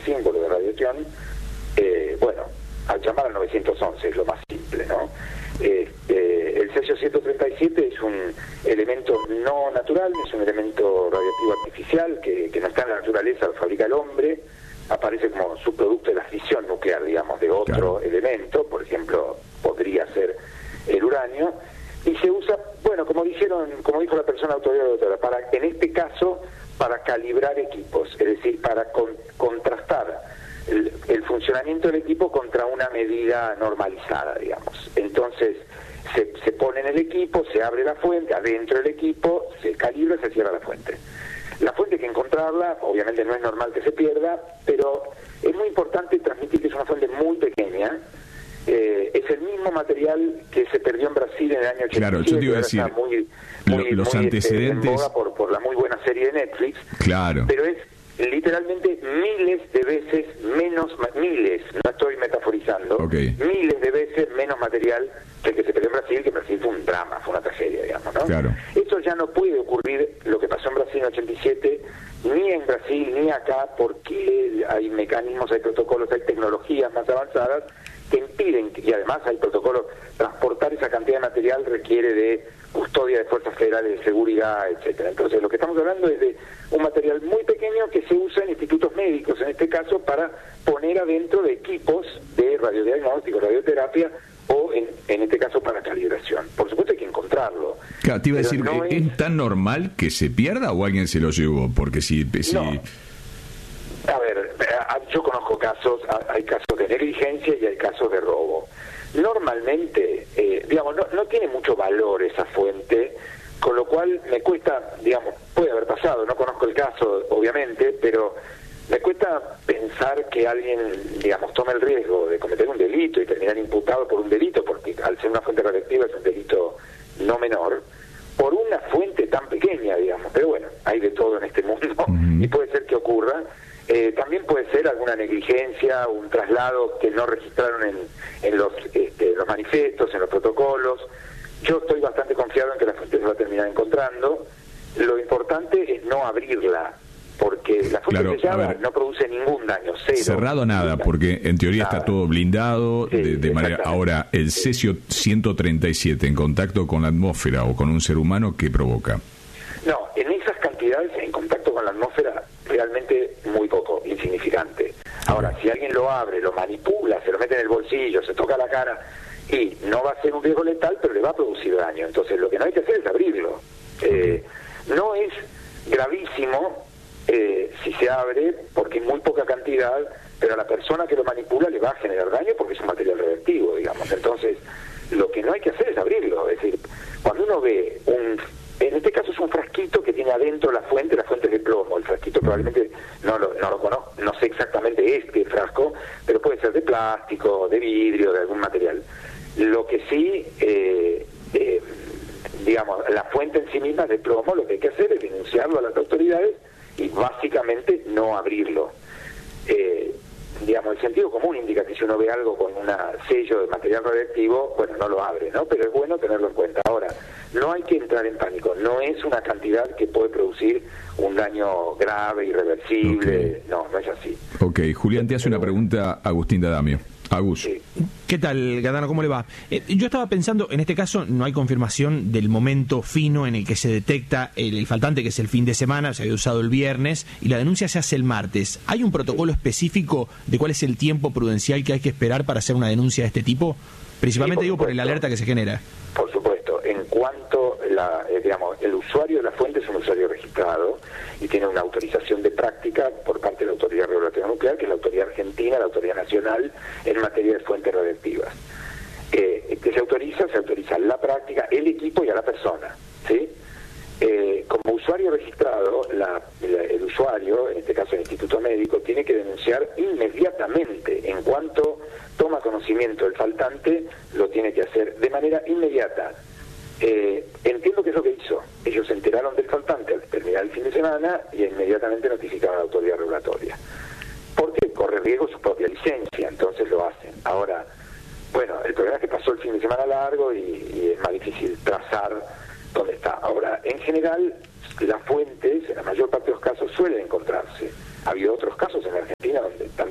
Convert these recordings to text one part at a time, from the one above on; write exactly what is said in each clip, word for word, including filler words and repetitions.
símbolo de radiación, eh, bueno, al llamar al novecientos once es lo más simple, ¿no? Este, el cesio ciento treinta y siete es un elemento no natural, es un elemento radiactivo artificial que, que no está en la naturaleza, lo fabrica el hombre, aparece como subproducto de la fisión nuclear, digamos, de otro claro. elemento, por ejemplo, podría ser el uranio, y se usa, bueno, como dijeron, como dijo la persona autorizada, para, en este caso, para calibrar equipos, es decir, para con, contrastar el, el funcionamiento del equipo contra una medida normalizada, digamos. Entonces, se, se pone en el equipo, se abre la fuente, adentro del equipo, se calibra y se cierra la fuente. La fuente hay que encontrarla, obviamente no es normal que se pierda, pero es muy importante transmitir que es una fuente muy pequeña. Eh, es el mismo material que se perdió en Brasil en el año ochenta y siete. Claro, yo te iba a decir, muy, muy, los muy, antecedentes... Este, en boga por, por la muy buena serie de Netflix. Claro. Pero es literalmente miles de veces menos, miles, no estoy metaforizando, okay. miles de veces menos material que el que se perdió en Brasil, que Brasil fue un drama, fue una tragedia, digamos, ¿no? Claro. Esto ya no puede ocurrir, lo que pasó en Brasil en ochenta y siete, ni en Brasil ni acá, porque hay mecanismos, hay protocolos, hay tecnologías más avanzadas que impiden, y además hay protocolos, transportar esa cantidad de material requiere de custodia de fuerzas federales de seguridad, etcétera. Entonces, lo que estamos hablando es de un material muy pequeño que se usa en institutos médicos, en este caso, para poner adentro de equipos de radiodiagnóstico, radioterapia, o en, en este caso para calibración. Por supuesto hay que encontrarlo. Claro, te iba a decir, no ¿es, es... ¿es tan normal que se pierda o alguien se lo llevó? Porque si... si... No. A ver, yo conozco casos, hay casos de negligencia y hay casos de robo. Normalmente, eh, digamos, no, no tiene mucho valor esa fuente, con lo cual me cuesta, digamos, puede haber pasado, no conozco el caso, obviamente, pero me cuesta pensar que alguien, digamos, tome el riesgo de cometer un delito y terminar imputado por un delito, porque al ser una fuente radioactiva es un delito no menor, por una fuente tan pequeña, digamos. Pero bueno, hay de todo en este mundo, uh-huh. y puede ser que ocurra. Eh, también puede ser alguna negligencia, un traslado que no registraron en, en los, este, los manifiestos, en los protocolos. Yo estoy bastante confiado en que la fuente se va a terminar encontrando. Lo importante es no abrirla, porque la fuente claro, sellada no produce ningún daño, cero. Cerrado nada, porque en teoría nada. Está todo blindado, sí, de, de manera... Ahora, el cesio ciento treinta y siete en contacto con la atmósfera o con un ser humano, ¿qué provoca? No, en esas cantidades, en contacto con la atmósfera, realmente muy poco, insignificante. Ahora, si alguien lo abre, lo manipula, se lo mete en el bolsillo, se toca la cara, y no va a ser un riesgo letal, pero le va a producir daño. Entonces, lo que no hay que hacer es abrirlo. Eh, no es gravísimo eh, si se abre, porque es muy poca cantidad, pero a la persona que lo manipula le va a generar daño porque es un material radioactivo, digamos. Entonces, lo que no hay que hacer es abrirlo. Es decir, cuando uno ve un... En este caso es un frasquito que tiene adentro la fuente, la fuente es de plomo. El frasquito probablemente no lo, no lo conozco, no sé exactamente este frasco, pero puede ser de plástico, de vidrio, de algún material. Lo que sí, eh, eh, digamos, la fuente en sí misma es de plomo, lo que hay que hacer es denunciarlo a las autoridades y básicamente no abrirlo. Eh, digamos, el sentido común indica que si uno ve algo con un sello de material radioactivo, bueno, no lo abre, ¿no? Pero es bueno tenerlo en cuenta. Ahora, no hay que entrar en pánico, no es una cantidad que puede producir un daño grave, irreversible, okay. no, no es así. Ok, Julián, te hace una pregunta Agustín D'Adamio. Agus. Sí. ¿Qué tal, Gadano? ¿Cómo le va? Eh, yo estaba pensando, en este caso no hay confirmación del momento fino en el que se detecta el, el faltante, que es el fin de semana, se había usado el viernes, y la denuncia se hace el martes. ¿Hay un protocolo específico de cuál es el tiempo prudencial que hay que esperar para hacer una denuncia de este tipo? Principalmente sí, por digo por el alerta que se genera. Por supuesto, en cuanto la, eh, digamos, el usuario de la fuente es un usuario registrado y tiene una autorización de práctica por parte de la Autoridad Regulatoria Nuclear, que es la autoridad argentina, la autoridad nacional en materia de fuentes radioactivas. Eh, que se autoriza, se autoriza la práctica, el equipo y a la persona, ¿sí? Eh, como usuario registrado, la, la, el usuario, en este caso el Instituto Médico, tiene que denunciar inmediatamente. En cuanto toma conocimiento del faltante, lo tiene que hacer de manera inmediata. Eh, entiendo que es lo que hizo. Ellos se enteraron del faltante al terminar el fin de semana y inmediatamente notificaron a la autoridad regulatoria. Porque corre riesgo su propia licencia, entonces lo hacen. Ahora, bueno, el problema es que pasó el fin de semana largo y, y es más difícil trazar dónde está. Ahora, en general, las fuentes, en la mayor parte de los casos, suelen encontrarse. Ha habido otros casos en Argentina donde tal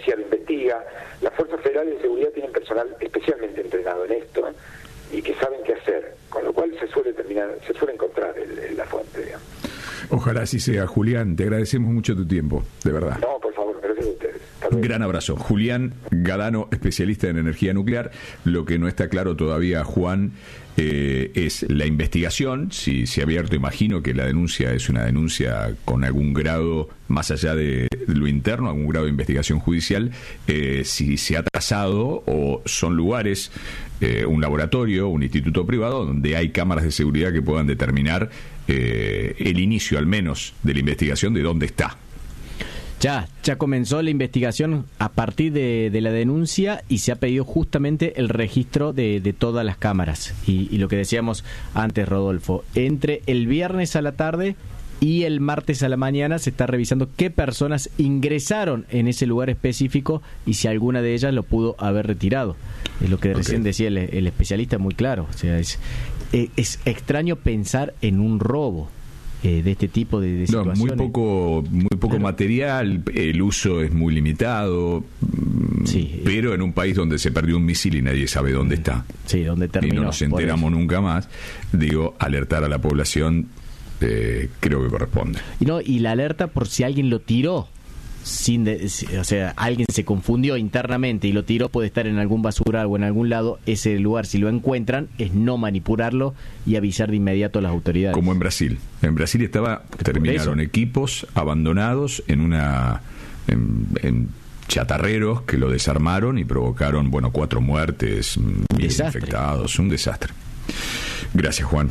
policía lo investiga. Las fuerzas federales de seguridad tienen personal especialmente entrenado en esto y que saben qué hacer, con lo cual se suele terminar, se suele encontrar el, el, la fuente, digamos. Ojalá así sea. Julián, te agradecemos mucho tu tiempo, de verdad. No, por favor, gracias a ustedes. Un gran abrazo. Julián Gadano, especialista en energía nuclear. Lo que no está claro todavía, Juan, eh, es la investigación. Si se ha abierto, imagino que la denuncia es una denuncia con algún grado, más allá de lo interno, algún grado de investigación judicial. Eh, si se ha trazado o son lugares, eh, un laboratorio, un instituto privado, donde hay cámaras de seguridad que puedan determinar eh, el inicio, al menos, de la investigación de dónde está. Ya, ya comenzó la investigación a partir de, de la denuncia y se ha pedido justamente el registro de, de todas las cámaras. Y, y lo que decíamos antes, Rodolfo, entre el viernes a la tarde y el martes a la mañana se está revisando qué personas ingresaron en ese lugar específico y si alguna de ellas lo pudo haber retirado. Es lo que okay. recién decía el, el especialista, muy claro. O sea, es, es extraño pensar en un robo de este tipo de, de situaciones. No, muy poco, muy poco claro. material, el uso es muy limitado, sí, pero en un país donde se perdió un misil y nadie sabe dónde está, sí, donde terminó, y no nos enteramos nunca más, digo, alertar a la población eh, creo que corresponde. Y no, y la alerta por si alguien lo tiró, sin de, o sea, alguien se confundió internamente y lo tiró, puede estar en algún basural o en algún lado, ese lugar, si lo encuentran, es no manipularlo y avisar de inmediato a las autoridades. Como en Brasil. En Brasil estaba, terminaron equipos abandonados en una en, en chatarreros que lo desarmaron y provocaron, bueno, cuatro muertes, miles de infectados, un desastre. Gracias, Juan.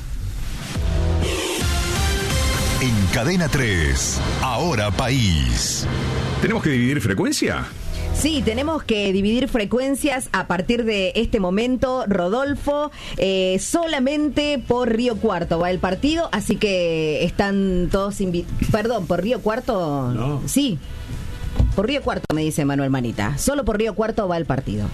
En Cadena tres, Ahora País. ¿Tenemos que dividir frecuencia? Sí, tenemos que dividir frecuencias a partir de este momento, Rodolfo. Eh, solamente por Río Cuarto va el partido, así que están todos invitados. Perdón, ¿por Río Cuarto? No. Sí, por Río Cuarto me dice Manuel Manita. Solo por Río Cuarto va el partido.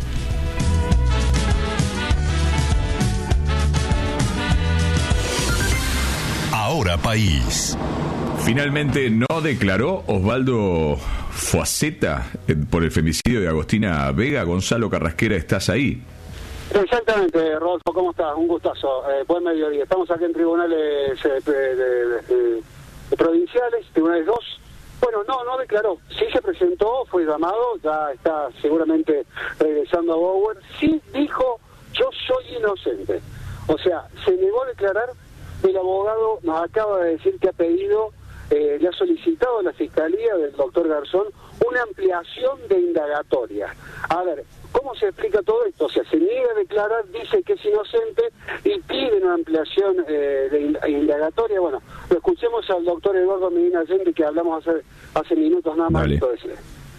Ahora País. Finalmente no declaró Osvaldo Fuaceta por el femicidio de Agostina Vega. Gonzalo Carrasquera, ¿estás ahí? Exactamente, Rodolfo, ¿cómo estás? Un gustazo. Eh, buen mediodía. Estamos aquí en tribunales eh, de, de, de, de provinciales, tribunales dos. Bueno, no, no declaró. Sí se presentó, fue llamado, ya está seguramente regresando a Bower. Sí dijo, yo soy inocente. O sea, se negó a declarar. El abogado nos acaba de decir que ha pedido, eh, le ha solicitado a la Fiscalía del doctor Garzón una ampliación de indagatoria. A ver, ¿cómo se explica todo esto? O sea, se niega a declarar, dice que es inocente y pide una ampliación eh, de indagatoria. Bueno, lo escuchemos al doctor Eduardo Medina Allende, que hablamos hace, hace minutos nada más. Entonces,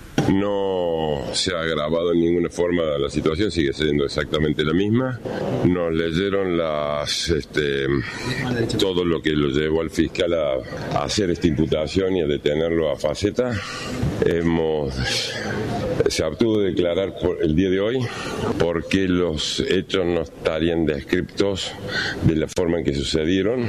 no se ha agravado en ninguna forma la situación, sigue siendo exactamente la misma. Nos leyeron las este, todo lo que lo llevó al fiscal a, a hacer esta imputación y a detenerlo a Fuaceta. Hemos se abstuvo de declarar por el día de hoy porque los hechos no estarían descriptos de la forma en que sucedieron.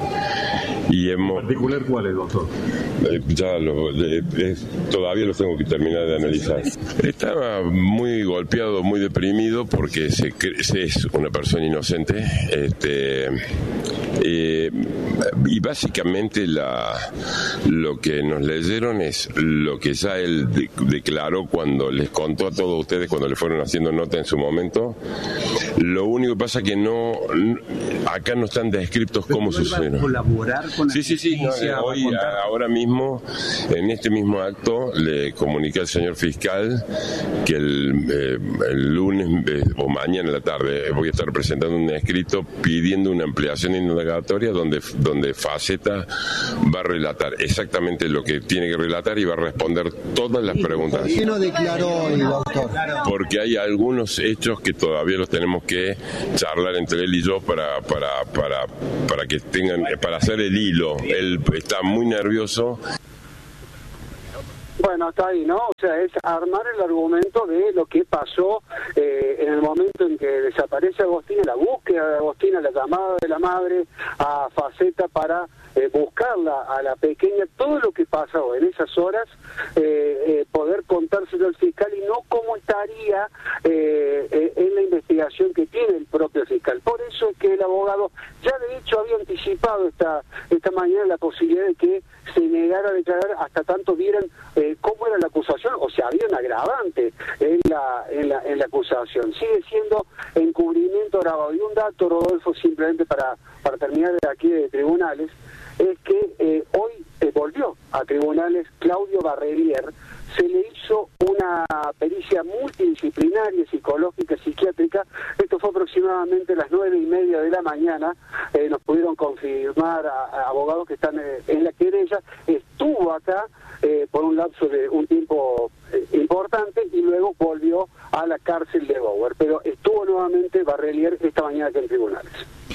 Y hemos, ¿en particular cuáles, doctor? Eh, ya lo, eh, eh, todavía los tengo que terminar de analizar. Estaba muy golpeado, muy deprimido porque se, se es una persona inocente. Este, eh, y básicamente la, lo que nos leyeron es lo que ya él de, declaró cuando les contó a todos ustedes cuando le fueron haciendo nota en su momento. Lo único que pasa es que no, acá no están descriptos cómo sucedieron. ¿Colaborar con la Sí, sí, sí. No, hoy, ahora mismo, en este mismo acto, le comuniqué al señor fiscal que el, eh, el lunes eh, o mañana en la tarde voy a estar presentando un escrito pidiendo una ampliación indagatoria donde, donde Fuaceta va a relatar exactamente lo que tiene que relatar y va a responder todas las preguntas. ¿Por qué no declaró el doctor? Porque hay algunos hechos que todavía los tenemos que charlar entre él y yo para, para, para, para que tengan, para hacer el hilo. Él está muy nervioso. Bueno, hasta ahí, ¿no? O sea, es armar el argumento de lo que pasó eh, en el momento en que desaparece Agostina, la búsqueda de Agostina, la llamada de la madre a Fuaceta para eh, buscarla a la pequeña, todo lo que pasó en esas horas, eh, eh, poder poder contárselo al fiscal y no cómo estaría eh, eh, en la investigación que tiene el propio fiscal. Por eso es que el abogado ya de hecho había anticipado esta esta mañana la posibilidad de que se negara a declarar hasta tanto vieran eh, cómo era la acusación, o sea, había un agravante en la, en la en la acusación. Sigue siendo encubrimiento agravado. Y un dato, Rodolfo, simplemente para, para terminar de aquí de tribunales, es que eh, hoy eh, volvió a tribunales Claudio Barrelier. Se le hizo una pericia multidisciplinaria, psicológica, psiquiátrica. Esto fue aproximadamente a las nueve y media de la mañana. Eh, nos pudieron confirmar a, a abogados que están eh, en la querella. Estuvo acá eh, por un lapso de un tiempo eh, importante y luego volvió a la cárcel de Bower. Pero estuvo nuevamente Barrelier esta mañana aquí en tribunales.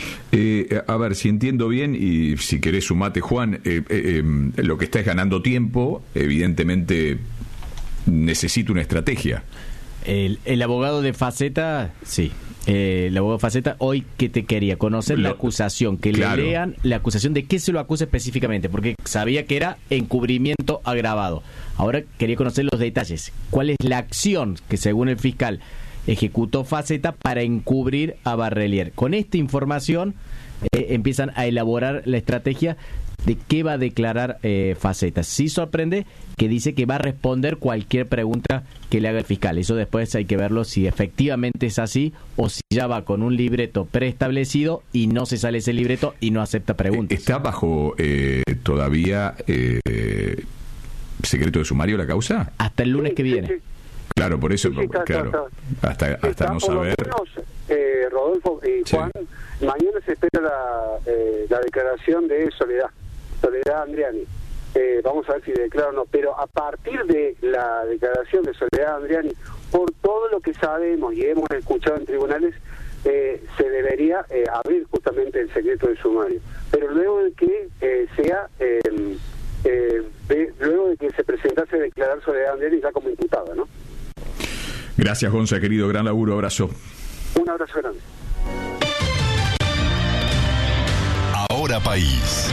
Eh, a ver, si entiendo bien, y si querés sumate, Juan, eh, eh, eh, lo que está es ganando tiempo, evidentemente necesita una estrategia. El, el abogado de Faceta, sí. Eh, el abogado de Faceta, hoy, ¿qué te quería? Conocer lo, la acusación, que claro. le lean la acusación de qué se lo acusa específicamente, porque sabía que era encubrimiento agravado. Ahora quería conocer los detalles. ¿Cuál es la acción que, según el fiscal, ejecutó Faceta para encubrir a Barrelier? Con esta información eh, empiezan a elaborar la estrategia de qué va a declarar eh, Faceta. Sí sorprende que dice que va a responder cualquier pregunta que le haga el fiscal. Eso después hay que verlo si efectivamente es así o si ya va con un libreto preestablecido y no se sale ese libreto y no acepta preguntas. ¿Está bajo eh, todavía eh, secreto de sumario la causa? Hasta el lunes que viene. Claro, por eso, sí, sí, está, está, claro, está. hasta, hasta está, no saber. Menos, eh, Rodolfo y Juan, sí. Mañana se espera la, eh, la declaración de Soledad, Soledad Andriani. Eh, vamos a ver si declara o no, pero a partir de la declaración de Soledad Andriani, por todo lo que sabemos y hemos escuchado en tribunales, eh, se debería eh, abrir justamente el secreto de sumario. Pero luego de que eh, sea... Eh, Eh, de, luego de que se presentase a declarar Soledad Andriani ya como imputada, ¿no? Gracias, Gonza, querido, gran laburo, abrazo. Un abrazo grande. Ahora País.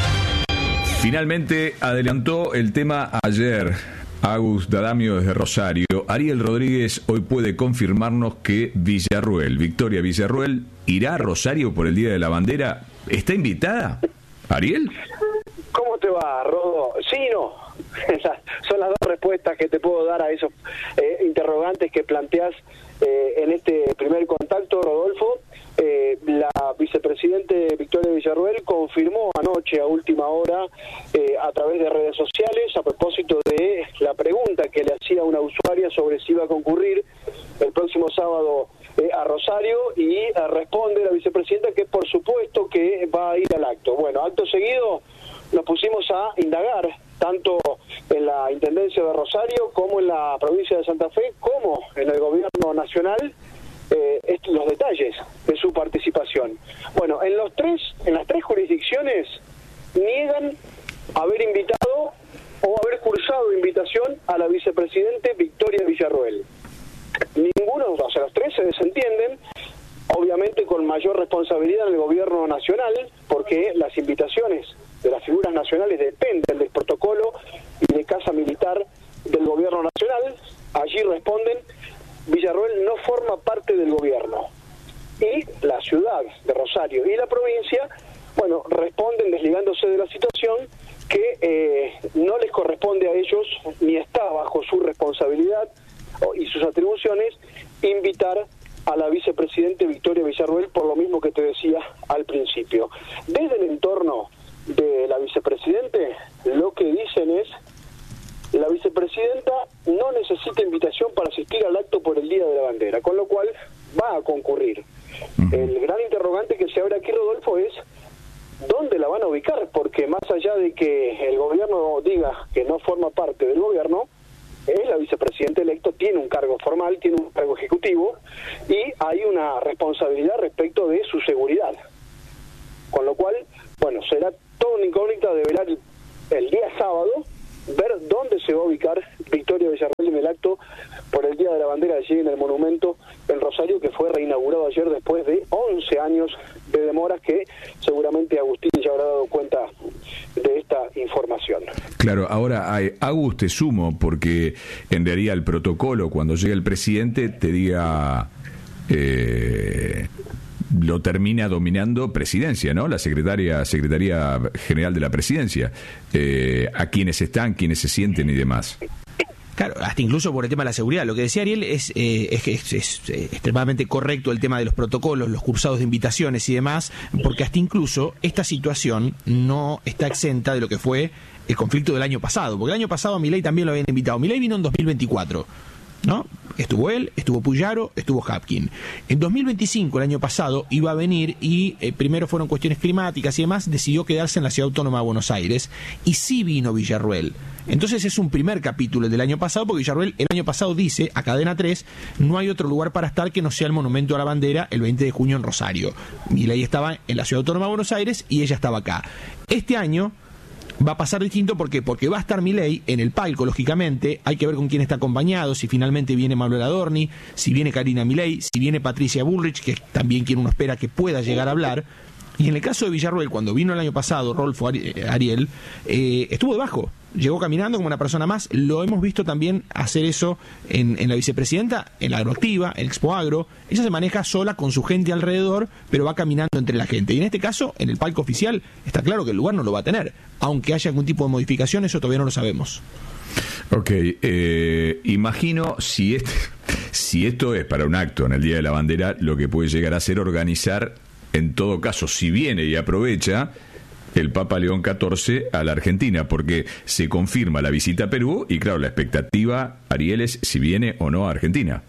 Finalmente adelantó el tema ayer Agus Dadamio desde Rosario. Ariel Rodríguez hoy puede confirmarnos que Villarruel, Victoria Villarruel, irá a Rosario por el Día de la Bandera. ¿Está invitada, Ariel? ¿Cómo te va, Rodo? Sí y no. Son las dos respuestas que te puedo dar a esos eh, interrogantes que planteás eh, en este primer contacto, Rodolfo. Eh, la vicepresidente Victoria Villarruel confirmó anoche a última hora eh, a través de redes sociales a propósito de la pregunta que le hacía una usuaria sobre si iba a concurrir el próximo sábado eh, a Rosario y eh, responde la vicepresidenta que por supuesto que va a ir al acto. Bueno, acto seguido nos pusimos a indagar tanto en la Intendencia de Rosario como en la provincia de Santa Fe como en el gobierno nacional eh, los detalles de su participación. Bueno, en los tres, en las tres jurisdicciones niegan haber invitado o haber cursado invitación a la vicepresidente Victoria Villarruel. Ninguno, o sea, los tres se desentienden, obviamente con mayor responsabilidad en el gobierno nacional, porque las invitaciones de las figuras nacionales dependen del protocolo y de casa militar del gobierno nacional. Allí responden, Villarruel no forma parte del gobierno. Y la ciudad de Rosario y la provincia, bueno, responden desligándose de la situación que eh, no les corresponde a ellos, ni está bajo su responsabilidad y sus atribuciones, invitar a la vicepresidente Victoria Villarruel, por lo mismo que te decía al principio. Desde el entorno de la vicepresidente, lo que dicen es, la vicepresidenta no necesita invitación para asistir al acto por el Día de la Bandera, con lo cual va a concurrir. El gran interrogante que se abre aquí, Rodolfo, es ¿dónde la van a ubicar? Porque más allá de que el gobierno diga que no forma parte del gobierno, es la vicepresidenta electo, tiene un cargo formal, tiene un cargo ejecutivo y hay una responsabilidad respecto de su seguridad. Con lo cual, bueno, será toda una incógnita de velar el, el día sábado, ver dónde se va a ubicar Victoria Villarruel en el acto por el Día de la Bandera allí en el monumento en Rosario, que fue reinaugurado ayer después de once años de demoras, que seguramente Agustín ya habrá dado cuenta de esta información. Claro, ahora, hay, Agus, te sumo, porque en realidad el protocolo, cuando llega el presidente, te diga... Eh, lo termina dominando Presidencia, ¿no? La secretaria Secretaría General de la Presidencia, eh, a quienes están, quienes se sienten y demás. Claro, hasta incluso por el tema de la seguridad. Lo que decía Ariel es, eh, es, es, es eh, extremadamente correcto, el tema de los protocolos, los cursados de invitaciones y demás, porque hasta incluso esta situación no está exenta de lo que fue el conflicto del año pasado, porque el año pasado a Milei también lo habían invitado. Milei vino en dos mil veinticuatro, ¿no? Estuvo él, estuvo Puyaro, estuvo Hapkin. En dos mil veinticinco, el año pasado, iba a venir y eh, primero fueron cuestiones climáticas y demás, decidió quedarse en la Ciudad Autónoma de Buenos Aires, y sí vino Villarruel. Entonces es un primer capítulo del año pasado, porque Villarruel el año pasado dice a Cadena tres, no hay otro lugar para estar que no sea el Monumento a la Bandera el veinte de junio en Rosario. Milei estaba en la Ciudad Autónoma de Buenos Aires y ella estaba acá. Este año va a pasar distinto, porque porque va a estar Milei en el palco, lógicamente. Hay que ver con quién está acompañado, si finalmente viene Manuel Adorni, si viene Karina Milei, si viene Patricia Bullrich, que es también quien uno espera que pueda llegar a hablar. Y en el caso de Villarruel, cuando vino el año pasado, Rolfo Ariel, eh, estuvo debajo, llegó caminando como una persona más. Lo hemos visto también hacer eso en, en la vicepresidenta, en la Agroactiva, en Expo Agro. Ella se maneja sola con su gente alrededor, pero va caminando entre la gente. Y en este caso, en el palco oficial, está claro que el lugar no lo va a tener. Aunque haya algún tipo de modificación, eso todavía no lo sabemos. Ok, eh, imagino si, este, si esto es para un acto en el Día de la Bandera, lo que puede llegar a ser organizar, en todo caso, si viene y aprovecha, el Papa León catorce a la Argentina, porque se confirma la visita a Perú y, claro, la expectativa, Ariel, es si viene o no a Argentina.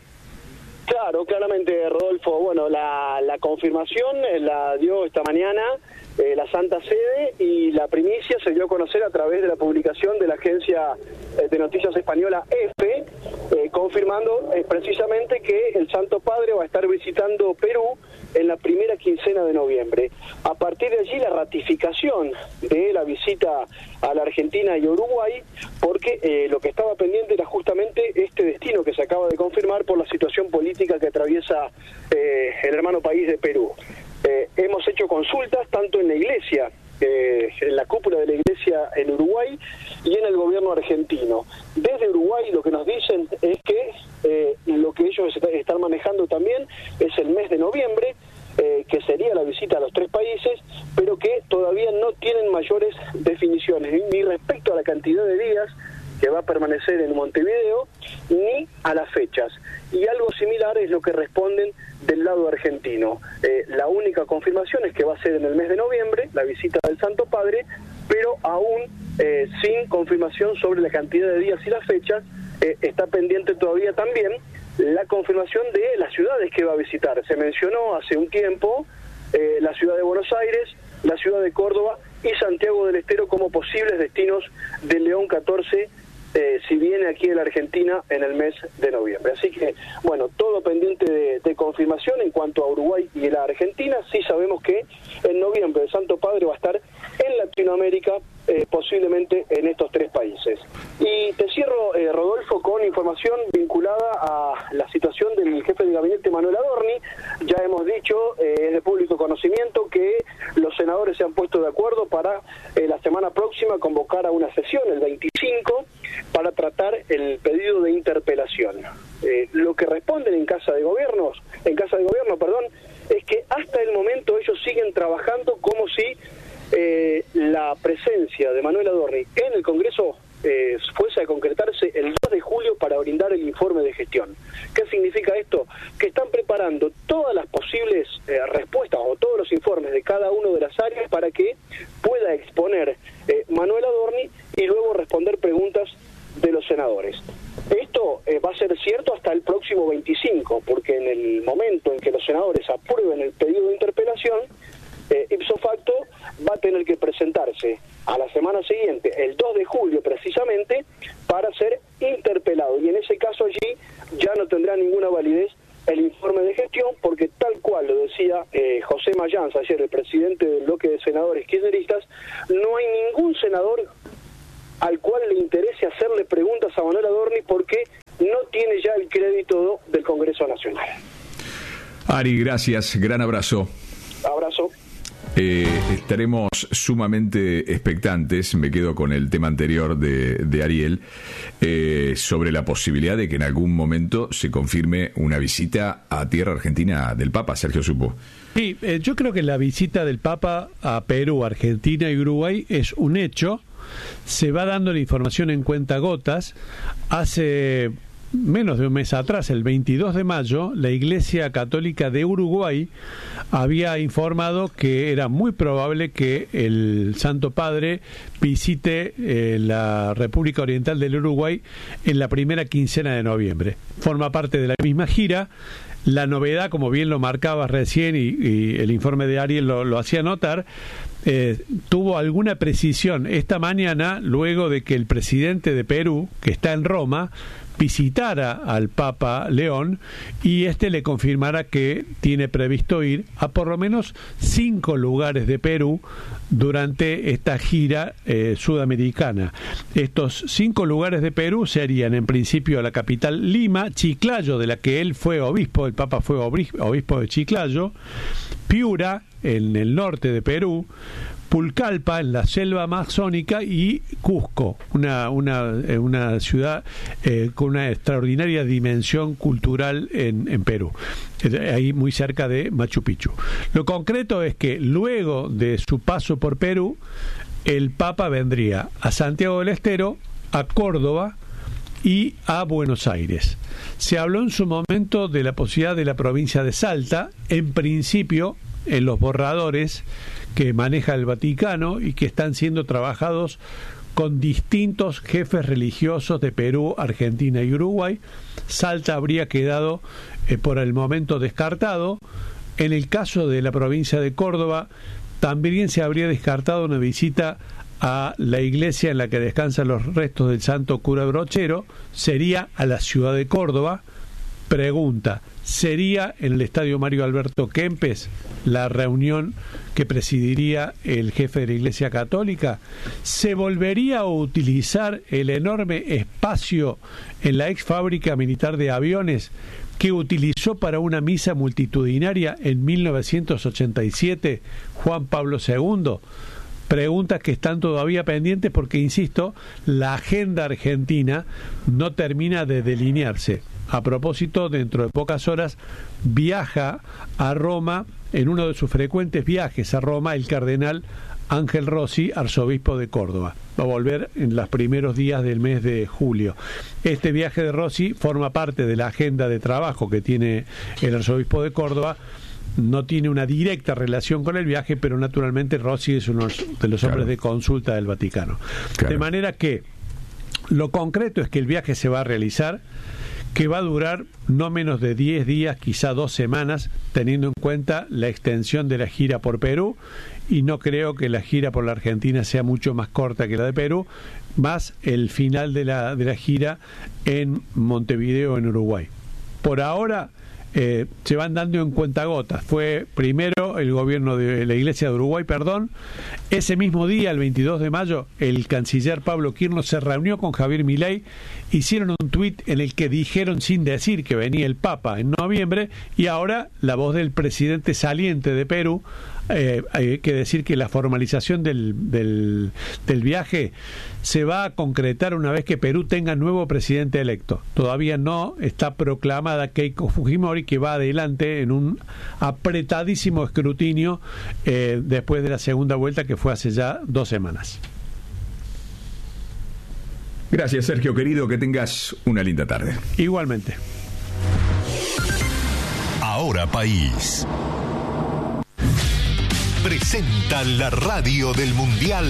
Claro, claramente, Rodolfo. Bueno, la, la confirmación la dio esta mañana eh, la Santa Sede, y la primicia se dio a conocer a través de la publicación de la agencia eh, de noticias española EFE, eh, confirmando eh, precisamente que el Santo Padre va a estar visitando Perú en la primera quincena de noviembre. A partir de allí, la ratificación de la visita a la Argentina y Uruguay, porque eh, lo que estaba pendiente era justamente este destino que se acaba de confirmar por la situación política que atraviesa eh, el hermano país de Perú. Eh, hemos hecho consultas tanto en la iglesia, eh, en la cúpula de la iglesia en Uruguay, y en el gobierno argentino. Desde Uruguay lo que nos dicen es que eh, lo que ellos están manejando también es el mes de noviembre, eh, que sería la visita a los tres países, pero que todavía no tienen mayores definiciones, ni respecto a la cantidad de días que va a permanecer en Montevideo, ni a las fechas. Y algo similar es lo que responden del lado argentino. Eh, la única confirmación es que va a ser en el mes de noviembre, la visita del Santo Padre, pero aún eh, sin confirmación sobre la cantidad de días y las fechas. Eh, está pendiente todavía también la confirmación de las ciudades que va a visitar. Se mencionó hace un tiempo eh, la ciudad de Buenos Aires, la ciudad de Córdoba y Santiago del Estero como posibles destinos del León catorce, eh, si viene aquí en la Argentina en el mes de noviembre. Así que, bueno, todo pendiente de, de confirmación en cuanto a Uruguay y la Argentina. Sí sabemos que en noviembre el Santo Padre va a estar en Latinoamérica, eh, posiblemente en estos tres países. Y te cierro, eh, Rodolfo, con información vinculada a la situación del jefe de gabinete Manuel Adorni. Ya hemos dicho, eh, es de público conocimiento, que los senadores se han puesto de acuerdo para eh, la semana próxima convocar a una sesión, el veinticinco, para tratar el pedido de interpelación. Eh, lo que responden en Casa de Gobiernos, en Casa de Gobierno, perdón, es que hasta el momento ellos siguen trabajando como si eh, la presencia de Manuel Adorni en el Congreso eh, fuese a concretarse el dos de julio para brindar el informe de gestión. ¿Qué significa esto? Que están preparando todas las posibles eh, respuestas o todos los informes de cada una de las áreas para que pueda exponer eh, Manuel Adorni y luego responder preguntas de los senadores. Esto eh, va a ser cierto hasta el próximo veinticinco, porque en el momento en que los senadores aprueben el pedido de interpelación, eh, ipso facto va a tener que presentarse a la semana siguiente, el dos de julio precisamente, para ser interpelado. Y en ese caso allí ya no tendrá ninguna validez el informe de gestión, porque tal cual lo decía eh, José Mayans ayer, el presidente del bloque de senadores kirchneristas, no hay ningún senador al cual le interese hacerle preguntas a Manuel Adorni porque no todo del Congreso Nacional. Ari, gracias, gran abrazo. Abrazo. Eh, estaremos sumamente expectantes, me quedo con el tema anterior de, de Ariel, eh, sobre la posibilidad de que en algún momento se confirme una visita a tierra argentina del Papa, Sergio Supo. Sí, eh, yo creo que la visita del Papa a Perú, Argentina y Uruguay es un hecho. Se va dando la información en cuentagotas. Hace menos de un mes atrás, el veintidós de mayo, la Iglesia Católica de Uruguay había informado que era muy probable que el Santo Padre visite eh, la República Oriental del Uruguay en la primera quincena de noviembre. Forma parte de la misma gira. La novedad, como bien lo marcabas recién y, y el informe de Ariel lo, lo hacía notar, eh, tuvo alguna precisión esta mañana luego de que el presidente de Perú, que está en Roma, visitara al Papa León y este le confirmara que tiene previsto ir a por lo menos cinco lugares de Perú durante esta gira eh, sudamericana. Estos cinco lugares de Perú serían en principio la capital Lima, Chiclayo, de la que él fue obispo, el Papa fue obispo de Chiclayo, Piura, en el norte de Perú, Pucallpa, en la selva amazónica, y Cusco, una, una, una ciudad eh, con una extraordinaria dimensión cultural en, en Perú, ahí muy cerca de Machu Picchu. Lo concreto es que luego de su paso por Perú, el Papa vendría a Santiago del Estero, a Córdoba y a Buenos Aires. Se habló en su momento de la posibilidad de la provincia de Salta, en principio en los borradores que maneja el Vaticano y que están siendo trabajados con distintos jefes religiosos de Perú, Argentina y Uruguay. Salta habría quedado eh, por el momento descartado. En el caso de la provincia de Córdoba, también se habría descartado una visita a la iglesia en la que descansan los restos del santo cura Brochero. Sería a la ciudad de Córdoba. Pregunta: ¿sería en el estadio Mario Alberto Kempes la reunión que presidiría el jefe de la Iglesia Católica? ¿Se volvería a utilizar el enorme espacio en la ex fábrica militar de aviones que utilizó para una misa multitudinaria en mil novecientos ochenta y siete Juan Pablo segundo? Preguntas que están todavía pendientes porque, insisto, la agenda argentina no termina de delinearse. A propósito, dentro de pocas horas viaja a Roma, en uno de sus frecuentes viajes a Roma, el cardenal Ángel Rossi, arzobispo de Córdoba. Va a volver en los primeros días del mes de julio. Este viaje de Rossi forma parte de la agenda de trabajo que tiene el arzobispo de Córdoba. No tiene una directa relación con el viaje, pero naturalmente Rossi es uno de los hombres claro. de consulta del Vaticano. Claro. De manera que lo concreto es que el viaje se va a realizar, que va a durar no menos de diez días, quizá dos semanas, teniendo en cuenta la extensión de la gira por Perú, y no creo que la gira por la Argentina sea mucho más corta que la de Perú, más el final de la, de la gira en Montevideo, en Uruguay. Por ahora eh, se van dando en cuentagotas. Fue primero el gobierno de la Iglesia de Uruguay, perdón. Ese mismo día, el veintidós de mayo, el canciller Pablo Quirno se reunió con Javier Milei. Hicieron un tuit en el que dijeron sin decir que venía el Papa en noviembre, y ahora la voz del presidente saliente de Perú, eh, hay que decir que la formalización del, del, del viaje se va a concretar una vez que Perú tenga nuevo presidente electo. Todavía no está proclamada Keiko Fujimori, que va adelante en un apretadísimo escrutinio eh, después de la segunda vuelta, que fue hace ya dos semanas. Gracias, Sergio, querido, que tengas una linda tarde. Igualmente. Ahora País presenta la radio del Mundial.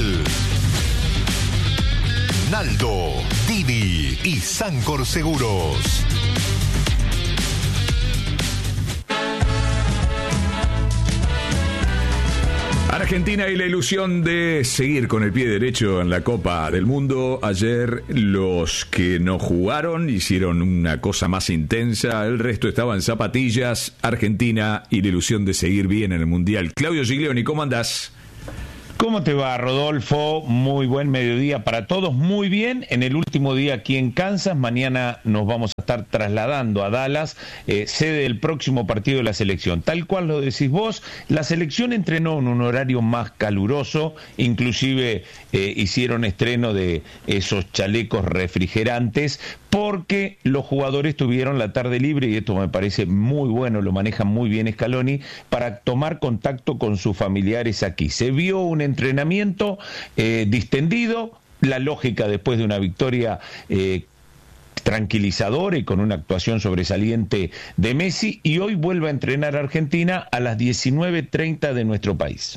Naldo, Didi y Sancor Seguros. Argentina y la ilusión de seguir con el pie derecho en la Copa del Mundo. Ayer los que no jugaron hicieron una cosa más intensa, el resto estaba en zapatillas. Argentina y la ilusión de seguir bien en el Mundial. Claudio Giglioni, ¿cómo andás? ¿Cómo te va, Rodolfo? Muy buen mediodía para todos. Muy bien, en el último día aquí en Kansas. Mañana nos vamos a estar trasladando a Dallas, eh, sede del próximo partido de la selección. Tal cual lo decís vos, la selección entrenó en un horario más caluroso, inclusive eh, hicieron estreno de esos chalecos refrigerantes, porque los jugadores tuvieron la tarde libre, y esto me parece muy bueno, lo maneja muy bien Scaloni, para tomar contacto con sus familiares aquí. Se vio un entrenamiento eh, distendido, la lógica después de una victoria eh, tranquilizadora y con una actuación sobresaliente de Messi, y hoy vuelve a entrenar a Argentina a las diecinueve treinta de nuestro país.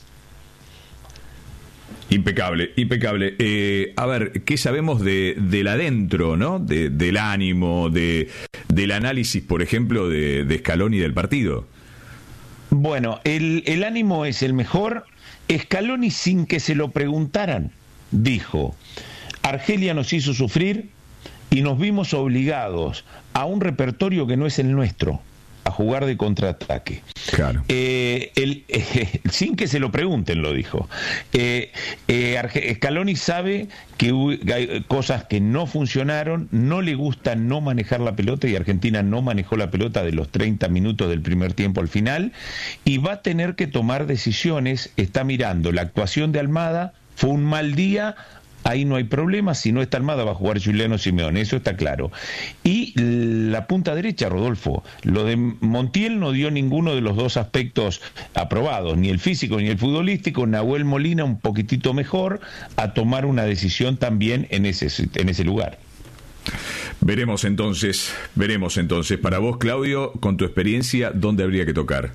Impecable, impecable. Eh, a ver, ¿qué sabemos de del adentro, no? De, del ánimo, de del análisis, por ejemplo, de, de Scaloni del partido. Bueno, el, el ánimo es el mejor. Scaloni, sin que se lo preguntaran, dijo: Argelia nos hizo sufrir y nos vimos obligados a un repertorio que no es el nuestro, a jugar de contraataque. Claro. Eh, el, eh, sin que se lo pregunten, lo dijo. Eh, eh, Scaloni sabe que hay cosas que no funcionaron, no le gusta no manejar la pelota, y Argentina no manejó la pelota de los treinta minutos del primer tiempo al final, y va a tener que tomar decisiones. Está mirando la actuación de Almada, fue un mal día. Ahí no hay problema, si no está Almada va a jugar Giuliano Simeone, eso está claro. Y la punta derecha, Rodolfo, lo de Montiel no dio ninguno de los dos aspectos aprobados, ni el físico ni el futbolístico. Nahuel Molina un poquitito mejor, a tomar una decisión también en ese, en ese lugar. Veremos entonces, veremos entonces. Para vos, Claudio, con tu experiencia, ¿dónde habría que tocar?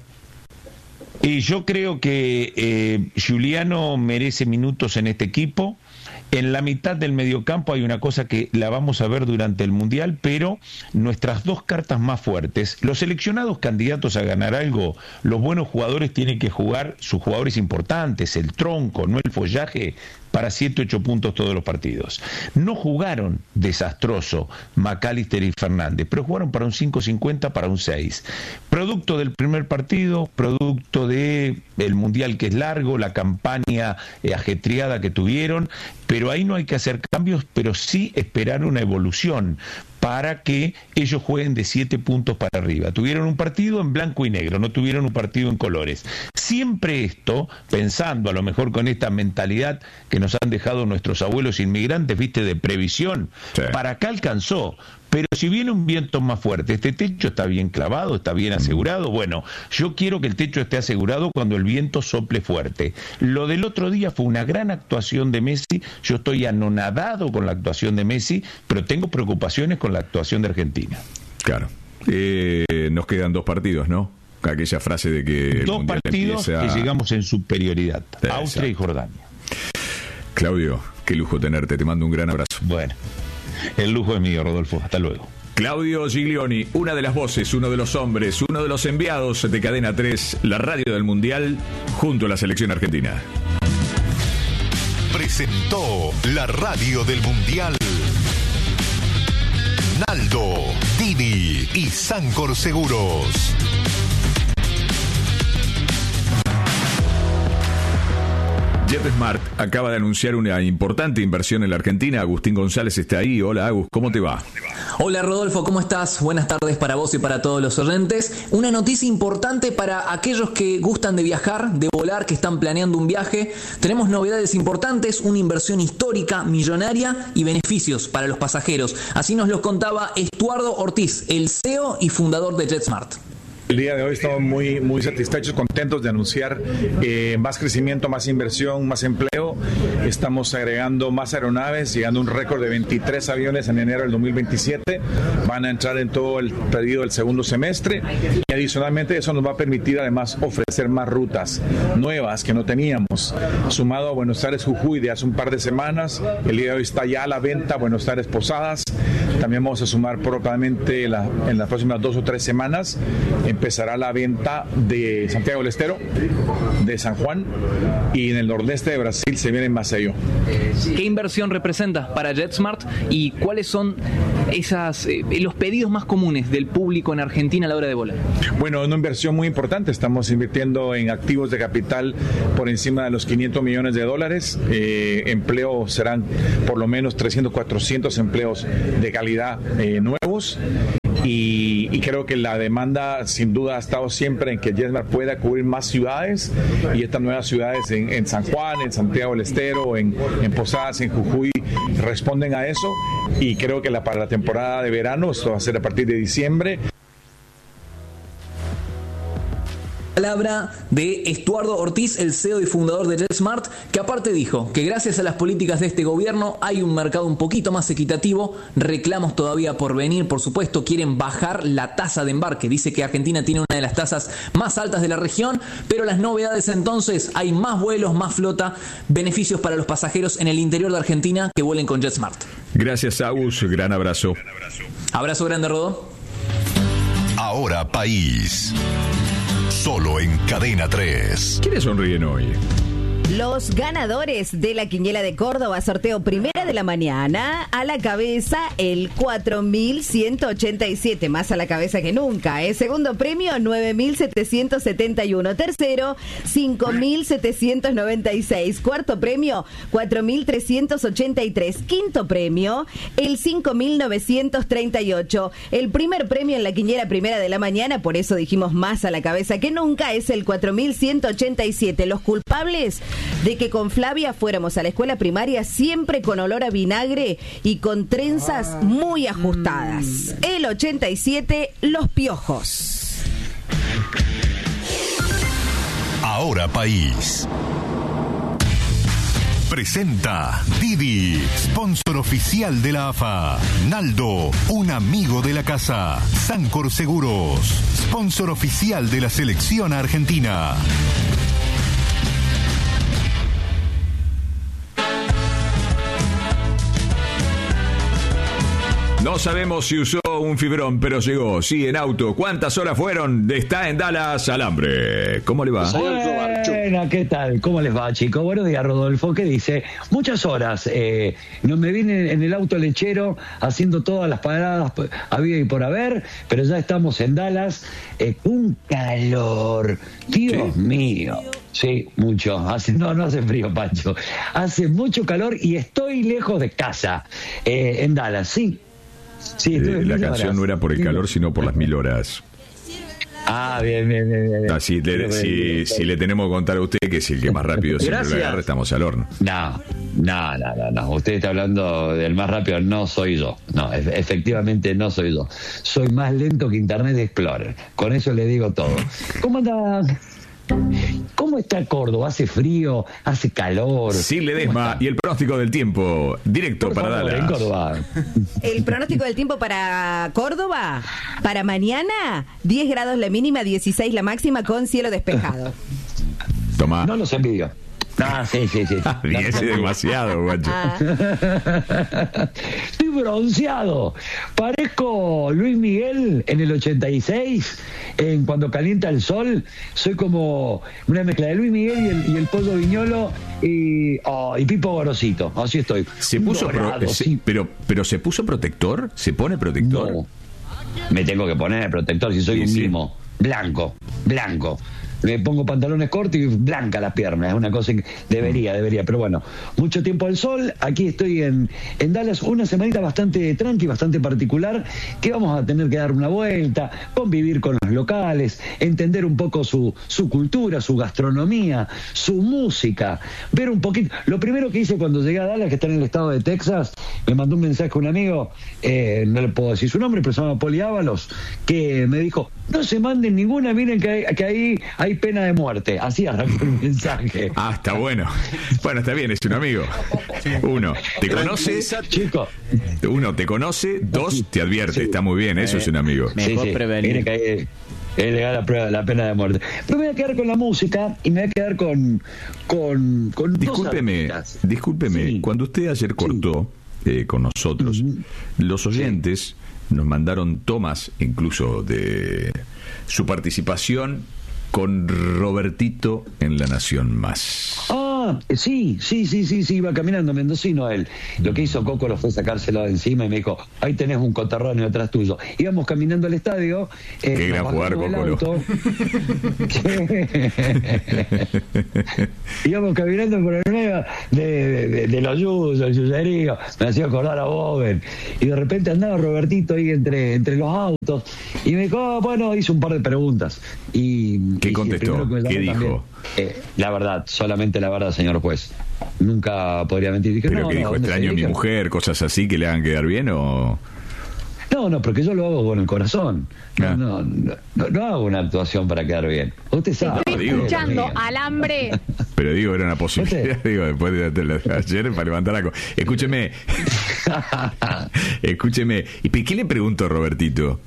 Y yo creo que eh, Giuliano merece minutos en este equipo. En la mitad del mediocampo hay una cosa que la vamos a ver durante el Mundial, pero nuestras dos cartas más fuertes, los seleccionados candidatos a ganar algo, los buenos jugadores tienen que jugar, sus jugadores importantes, el tronco, no el follaje, para siete ocho puntos todos los partidos. No jugaron desastroso McAllister y Fernández, pero jugaron para un cinco cincuenta, para un seis. Producto del primer partido, producto de el Mundial que es largo, la campaña eh, ajetreada que tuvieron, pero ahí no hay que hacer cambios, pero sí esperar una evolución para que ellos jueguen de siete puntos para arriba. Tuvieron un partido en blanco y negro, no tuvieron un partido en colores. Siempre esto, pensando a lo mejor con esta mentalidad que nos han dejado nuestros abuelos inmigrantes, viste, de previsión, sí. Para acá alcanzó. Pero si viene un viento más fuerte, este techo está bien clavado, está bien asegurado. Bueno, yo quiero que el techo esté asegurado cuando el viento sople fuerte. Lo del otro día fue una gran actuación de Messi. Yo estoy anonadado con la actuación de Messi, pero tengo preocupaciones con la actuación de Argentina. Claro. Eh, nos quedan dos partidos, ¿no? Aquella frase de que... Dos partidos empieza... que llegamos en superioridad. Exacto. Austria y Jordania. Claudio, qué lujo tenerte. Te mando un gran abrazo. Bueno. El lujo es mío, Rodolfo. Hasta luego. Claudio Giglioni, una de las voces, uno de los hombres, uno de los enviados de Cadena tres, la radio del Mundial, junto a la selección argentina. Presentó la radio del Mundial Naldo, Dini y Sancor Seguros. JetSmart acaba de anunciar una importante inversión en la Argentina. Agustín González está ahí. Hola, Agus, ¿cómo te va? Hola, Rodolfo, ¿cómo estás? Buenas tardes para vos y para todos los oyentes. Una noticia importante para aquellos que gustan de viajar, de volar, que están planeando un viaje. Tenemos novedades importantes, una inversión histórica, millonaria y beneficios para los pasajeros. Así nos los contaba Estuardo Ortiz, el C E O y fundador de JetSmart. El día de hoy estamos muy, muy satisfechos, contentos de anunciar eh, más crecimiento, más inversión, más empleo. Estamos agregando más aeronaves, llegando a un récord de veintitrés aviones en enero del dos mil veintisiete. Van a entrar en todo el periodo del segundo semestre. Y adicionalmente eso nos va a permitir además ofrecer más rutas nuevas que no teníamos. Sumado a Buenos Aires Jujuy de hace un par de semanas, el día de hoy está ya a la venta Buenos Aires Posadas. También vamos a sumar probablemente la, en las próximas dos o tres semanas. Empezará la venta de Santiago del Estero, de San Juan, y en el nordeste de Brasil se viene en Maceió. ¿Qué inversión representa para JetSmart y cuáles son esas eh, los pedidos más comunes del público en Argentina a la hora de volar? Bueno, una inversión muy importante. Estamos invirtiendo en activos de capital por encima de los quinientos millones de dólares. Eh, empleo serán por lo menos trescientos, cuatrocientos empleos de calidad eh, nuevos. Y, y creo que la demanda sin duda ha estado siempre en que JetSmart pueda cubrir más ciudades, y estas nuevas ciudades en, en San Juan, en Santiago del Estero, en, en Posadas, en Jujuy responden a eso, y creo que la, para la temporada de verano, esto va a ser a partir de diciembre. Palabra de Estuardo Ortiz, el C E O y fundador de JetSmart, que aparte dijo que gracias a las políticas de este gobierno hay un mercado un poquito más equitativo, reclamos todavía por venir, por supuesto, quieren bajar la tasa de embarque, dice que Argentina tiene una de las tasas más altas de la región, pero las novedades entonces, hay más vuelos, más flota, beneficios para los pasajeros en el interior de Argentina que vuelen con JetSmart. Gracias, Agus, gran abrazo. Abrazo grande, Rodó. Ahora País. Solo en Cadena tres. ¿Quiénes sonríen hoy? Los ganadores de la Quiniela de Córdoba, sorteo primera de la mañana, a la cabeza el cuatro mil ciento ochenta y siete, más a la cabeza que nunca. ¿eh? Segundo premio, nueve mil setecientos setenta y uno. Tercero, cinco mil setecientos noventa y seis. Cuarto premio, cuatro mil trescientos ochenta y tres. Quinto premio, el cinco mil novecientos treinta y ocho. El primer premio en la Quiniela primera de la mañana, por eso dijimos más a la cabeza que nunca, es el cuatro mil ciento ochenta y siete. Los culpables de que con Flavia fuéramos a la escuela primaria siempre con olor a vinagre y con trenzas muy ajustadas. El ochenta y siete, los piojos. Ahora País. Presenta Didi, sponsor oficial de la A F A. Naldo, un amigo de la casa. Sancor Seguros, sponsor oficial de la selección argentina. No sabemos si usó un fibrón, pero llegó. Sí, en auto. ¿Cuántas horas fueron? Está en Dallas, Alambre. ¿Cómo le va? Bueno, ¿qué tal? ¿Cómo les va, chicos? Buenos días, Rodolfo. ¿Qué dice? Muchas horas. Eh, no me vine en el auto lechero haciendo todas las paradas había y por haber, pero ya estamos en Dallas. Eh, un calor. Dios ¿Sí? mío. Sí, mucho. Hace, no, no hace frío, Pancho. Hace mucho calor y estoy lejos de casa. Eh, en Dallas, sí. Sí, eh, la canción horas. No era por el calor, sino por las mil horas. Ah, bien, bien, bien. bien. Ah, si, le, si, si le tenemos que contar a usted que si el que más rápido siempre lo agarra, estamos al horno. No, no, no, no, no. Usted está hablando del más rápido, no soy yo. No, e- efectivamente no soy yo. Soy más lento que Internet Explorer. Con eso le digo todo. ¿Cómo anda? ¿Cómo está Córdoba? ¿Hace frío? ¿Hace calor? Sí, Ledesma. Y el pronóstico del tiempo, directo Por para favor, Dallas. En Córdoba. El pronóstico del tiempo para Córdoba, para mañana, diez grados la mínima, dieciséis la máxima, con cielo despejado. Toma. No los envidio. Ah, sí, sí, sí. diez es demasiado, guacho. Estoy bronceado. Parezco Luis Miguel en el ochenta y seis, en Cuando calienta el sol. Soy como una mezcla de Luis Miguel y el, y el Pollo Viñolo y, oh, y Pipo Gorosito. Así estoy. Se puso Dorado, pro, se, sí. pero, pero ¿se puso protector? ¿Se pone protector? No. Me tengo que poner el protector si soy sí, un sí. mimo. Blanco, blanco. Me pongo pantalones cortos y blanca las piernas, es una cosa que debería, debería, pero bueno, mucho tiempo al sol. Aquí estoy en, en Dallas, una semanita bastante tranqui, bastante particular, que vamos a tener que dar una vuelta, convivir con los locales, entender un poco su, su cultura, su gastronomía, su música, ver un poquito. Lo primero que hice cuando llegué a Dallas, que está en el estado de Texas, me mandó un mensaje a un amigo, eh, no le puedo decir su nombre, pero se llama Poli Ábalos, que me dijo: no se manden ninguna, miren que, hay, que ahí hay pena de muerte. Así arrancó el mensaje. Ah, está bueno. Bueno, está bien, es un amigo. Uno, te conoce. Chico. Uno, te conoce. Dos, te advierte. Sí. Está muy bien, eso Eh, es un amigo. Mejor sí, sí. prevenir. Miren que hay, es legal la, prueba, la pena de muerte. Pero me voy a quedar con la música y me voy a quedar con... con, con discúlpeme, discúlpeme. Sí. Cuando usted ayer cortó sí. eh, con nosotros, uh-huh. los oyentes... Sí. nos mandaron tomas incluso de su participación con Robertito en La Nación Más. Ah, Ah, sí, sí, sí, sí, sí, iba caminando, mendocino él. Lo que hizo Coco lo fue sacárselo de encima y me dijo, ahí tenés un coterráneo detrás tuyo. Íbamos caminando al estadio. Eh, Qué gran jugar, Coco. Íbamos caminando por el medio de, de, de los yuyos, el yuyerío, me hacía acordar a Boben. Y de repente andaba Robertito ahí entre, entre los autos y me dijo, oh, bueno, hice un par de preguntas. Y, ¿Qué y contestó? ¿Qué dijo? También, eh, la verdad, solamente la verdad, señor juez. Nunca podría mentir. Dije, ¿Pero no, qué no, dijo? ¿Extraño a mi mujer? ¿Cosas así que le hagan quedar bien o...? No, no, porque yo lo hago con el corazón. Ah. No, no, no, no hago una actuación para quedar bien. Usted sabe. Estoy digo. escuchando alambre. Pero digo, era una posibilidad, digo, después de, de, de ayer para levantar la... co- Escúcheme. Escúcheme. ¿Y qué le preguntó Robertito?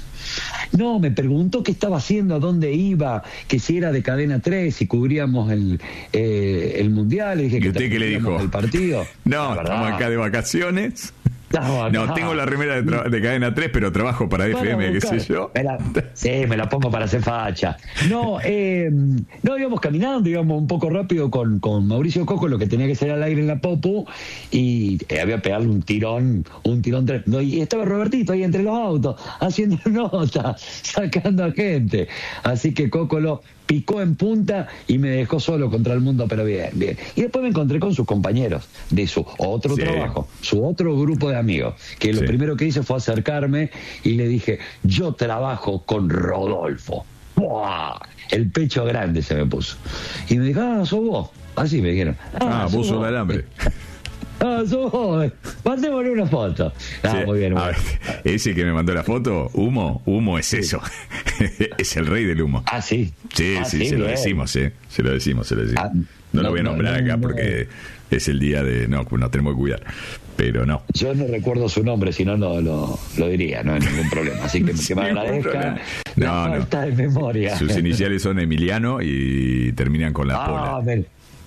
No, me preguntó qué estaba haciendo, a dónde iba, que si era de Cadena tres, si cubríamos el, eh, el Mundial. Le dije ¿Y que usted qué le dijo? el partido. No, La estamos verdad. acá de vacaciones. No, No, no. tengo la remera de, tra- de Cadena tres, pero trabajo para Para F M, qué buscar. sé yo. Me la- sí, me la pongo para hacer facha. No, eh, no, íbamos caminando, íbamos un poco rápido con, con Mauricio Coco, lo que tenía que ser al aire en la Popu, y eh, había pegarle un tirón, un tirón tremendo. Y estaba Robertito ahí entre los autos, haciendo notas, sacando a gente. Así que Coco lo picó en punta y me dejó solo contra el mundo, pero bien, bien. Y después me encontré con sus compañeros de su otro Sí. trabajo, su otro grupo de amigos, que lo Sí. primero que hice fue acercarme y le dije, yo trabajo con Rodolfo. ¡Buah! El pecho grande se me puso. Y me dijo, ah, sos vos. Así me dijeron. Ah, sos vos sos el alambre. Ah, sos vos. Mandémosle una foto. Ah, Sí. muy bien. A Muy bien. ver, ese que me mandó la foto, humo, humo es eso. Es el rey del humo. Ah, sí. Sí, Ah, sí, sí, se lo bien. decimos, sí. Se lo decimos, se lo decimos. Ah, no, lo no, voy a no, nombrar no, acá no. porque es el día de... No, nos tenemos que cuidar. Pero no. Yo no recuerdo su nombre, si no lo, lo, lo diría, no hay ningún problema. Así que, que me Ningún agradezca problema. la No, no. falta de memoria. Sus iniciales son Emiliano y terminan con la Ah, pola. me-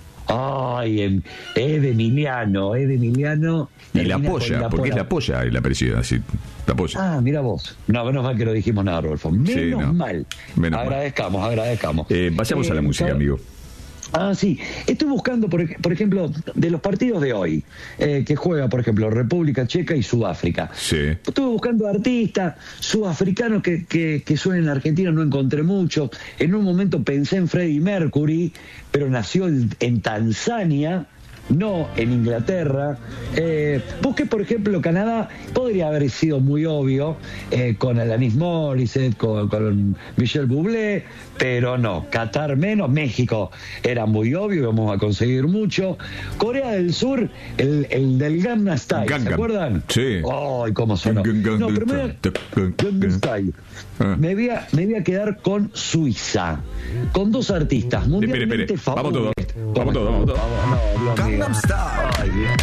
Ay, em- es de Emiliano, es de Emiliano. Y la termina con polla, porque es pola. la polla el apellido, así. La polla. Ah, mira vos. No, menos mal que no dijimos nada, Rodolfo. Menos Sí, no. mal. Menos mal. agradezcamos, agradezcamos. Eh, vayamos a la Eh, música, ¿sabe? amigo. Ah, sí. Estoy buscando, por, ej- por ejemplo, de los partidos de hoy, eh, que juega, por ejemplo, República Checa y Sudáfrica. Sí. Estuve buscando artistas sudafricanos que, que, que suenen en Argentina, no encontré mucho. En un momento pensé en Freddie Mercury, pero nació en, en Tanzania, no en Inglaterra. Eh, busqué, por ejemplo, Canadá, podría haber sido muy obvio, eh, con Alanis Morissette, con, con Michel Bublé, pero no. Qatar menos, México era muy obvio, vamos a conseguir mucho. Corea del Sur, el, el del Gangnam Style, ¿se Gangnam. acuerdan? Sí. Ay, cómo sonó. No, pero me voy a- Gangnam Style. Ah. Me voy, a, me voy a quedar con Suiza, con dos artistas Espere, mundialmente espere. Vamos todos. famosos. Vamos todos, vamos todos. No, Dios mío. Ay, Dios.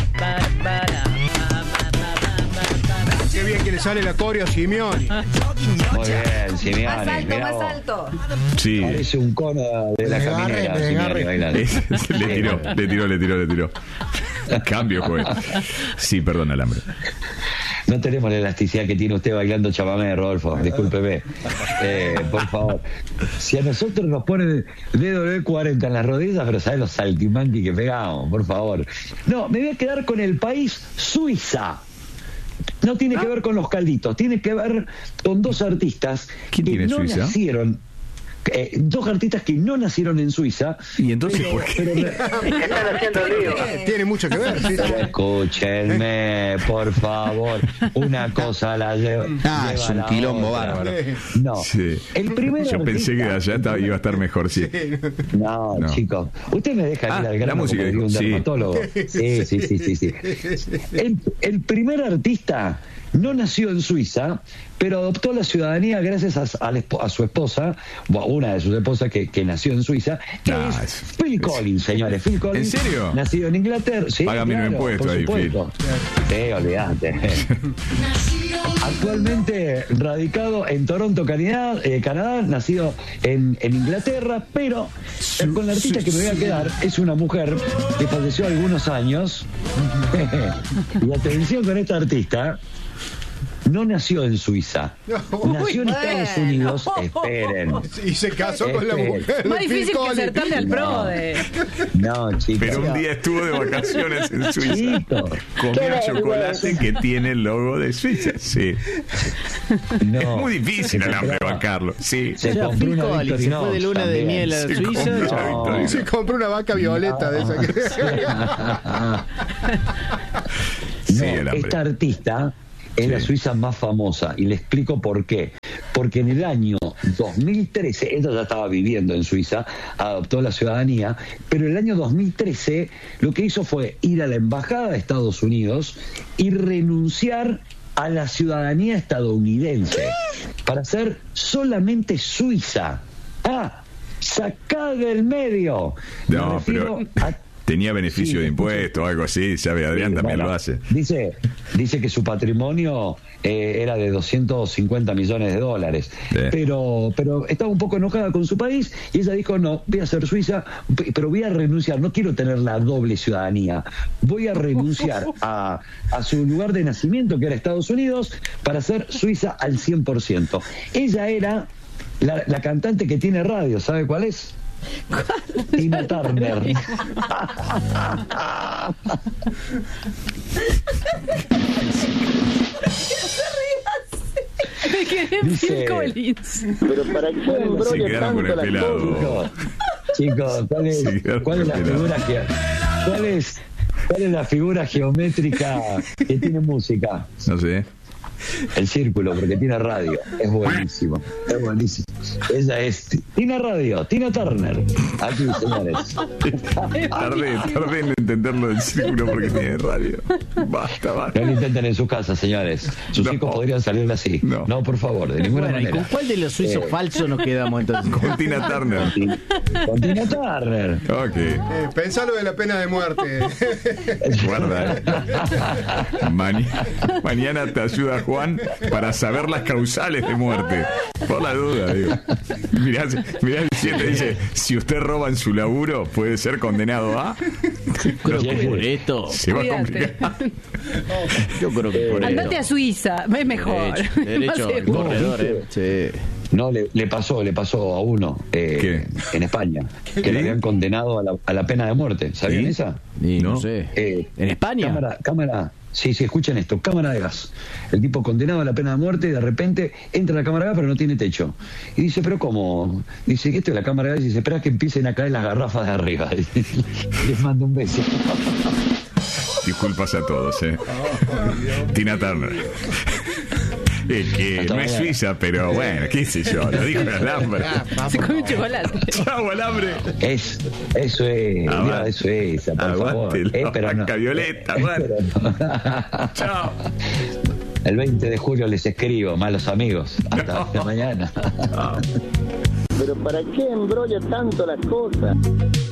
Qué bien que le sale la coreo a Simeone. Muy bien, Simeone. Más alto, mirá más vos. alto. Sí. Parece un cono de la Me agarre, caminera, me Simeone agarre. bailando. le tiró, le tiró, le tiró, le tiró. Cambio, joven. Sí, perdón, alambre. No tenemos la elasticidad que tiene usted bailando chamamé, Rodolfo. Discúlpeme. Eh, por favor. Si a nosotros nos ponen D W cuarenta en las rodillas, pero ¿sabes los saltimbanqui que pegamos? Por favor. No, me voy a quedar con el país Suiza. No tiene que ver con los calditos, tiene que ver con dos artistas ¿Quién que tiene no Suiza? nacieron. Eh, dos artistas que no nacieron en Suiza. Y entonces, pero- ¿por qué? pero- Están haciendo lío. Tiene mucho que ver. Sí, sí. Escúchenme, por favor. Una cosa la lleva. Ah, lleva es un la quilombo otra. bárbaro. No. Sí. El primer Yo pensé que artista- allá estaba- iba a estar mejor, sí. No, No. chicos. Usted me deja Ah, ir al la grano música, como diría un sí. dermatólogo. Sí, sí, sí, sí, sí. El, el primer artista no nació en Suiza, pero adoptó la ciudadanía gracias a, a la esp- a su esposa, o a una de sus esposas que, que nació en Suiza, que Ah, es es- Phil Collins, señores. Phil Collins. ¿En serio? Nacido en Inglaterra. Sí, Págame un claro, impuesto por ahí, supuesto. Sí, olvídate. Actualmente radicado en Toronto, Canadá, eh, Canadá nacido en, en Inglaterra, pero eh, con la artista que me voy a quedar es una mujer que falleció algunos años. Y atención con esta artista, no nació en Suiza, nació en Estados Unidos. Esperen. Y se casó esperen. con la mujer. Más difícil que acertarle al PRODE. No, chicos. Pero un día estuvo de vacaciones en Suiza. Chico. Comió chocolate que tiene el logo de Suiza. Sí. No. Es muy difícil el hambre bancarlo. Sí. Se O sea, compró Phil una Collins se Victorinox fue de luna de también. miel a Se Suiza. compró una chao. Victorinox. Se compró una vaca violeta de esa que... Sí, No, el hambre. esta artista es Sí. la Suiza más famosa y le explico por qué. Porque en el año dos mil trece, ella ya estaba viviendo en Suiza, adoptó la ciudadanía, pero en el año dos mil trece lo que hizo fue ir a la embajada de Estados Unidos y renunciar a la ciudadanía estadounidense para ser solamente suiza. Ah, sacá del medio. Me No, refiero pero a tenía beneficio Sí, de impuestos o algo así. Sabe, Adrián Sí, también bueno, lo hace. Dice, dice que su patrimonio eh, era de doscientos cincuenta millones de dólares, Sí. pero pero estaba un poco enojada con su país y ella dijo, no, voy a ser suiza, p- pero voy a renunciar, no quiero tener la doble ciudadanía, voy a renunciar a, a su lugar de nacimiento, que era Estados Unidos, para ser suiza al cien por ciento. Ella era la, la cantante que tiene radio, ¿sabe cuál es? Tina Turner. Me quedé en Dice- Phil Collins. Pero para qué Se embrolle quedaron con tanto el la pelado. cosa. Chicos, ¿cuál es, Sí, claro, cuál es la claro. figura ge- cuál es, cuál es la figura geométrica que tiene música? No sé. El círculo, porque tiene radio. Es buenísimo. Es buenísimo. Ella es Tina Radio, Tina Turner. Aquí, señores. Tardé, tardé en entenderlo del círculo porque tiene radio. Basta, basta. No lo intenten en su casa, señores. Sus No. hijos podrían salir así. No. No, por favor, de ninguna Bueno, ¿y manera. con cuál de los suizos Eh, falsos nos quedamos entonces? Con Tina Turner. Con Tina Turner. Ok. Eh, pensalo de la pena de muerte. Guarda. eh. Maña- mañana te ayuda Juan para saber las causales de muerte. Por la duda, digo. Mirá, mirá el siete, dice, si usted roba en su laburo, puede ser condenado a... Creo que por esto. Se va a Cuídate. complicar. Yo creo que por Andate esto. a Suiza, es mejor. Derecho, derecho Más al seguro. corredor, eh. Sí. No, le, le pasó, le pasó a uno eh, en España, que ¿Qué? le habían condenado a la, a la pena de muerte. ¿Sabían ¿Sí? esa? Y no, No. sé. Eh, ¿En España? Cámara, cámara, sí, sí, escuchen esto, cámara de gas. El tipo condenado a la pena de muerte y de repente entra a la cámara de gas pero no tiene techo. Y dice, pero ¿cómo? Dice, ¿qué esto es la cámara de gas? Y dice, espera que empiecen a caer las garrafas de arriba. Les mando un beso. Disculpas a todos, ¿eh? Tina Turner. Es que Hasta no es mañana. Suiza, pero bueno, qué sé yo, lo dijo el alambre. Se come un chocolate. Chau, alambre. Es, eso es, Aguante. mira, eso es, por favor. Aguante la Eh, pero no. vaca violeta, Eh, bueno. pero no. Chao. El veinte de julio les escribo, malos amigos. Hasta, hasta mañana. Pero para qué embrolla tanto la cosa.